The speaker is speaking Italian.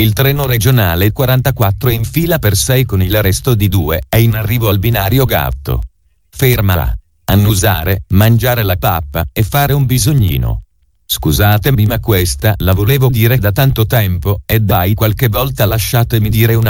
Il treno regionale 44 è in fila per 6 con il resto di 2, è in arrivo al binario Gatto. Ferma. Annusare, mangiare la pappa e fare un bisognino. Scusatemi, ma questa la volevo dire da tanto tempo, e dai, qualche volta lasciatemi dire una